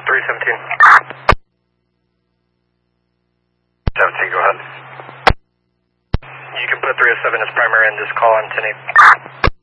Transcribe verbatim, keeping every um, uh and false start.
three seventeen. seventeen, go ahead. You can put three oh seven as primary in this call on ten eight.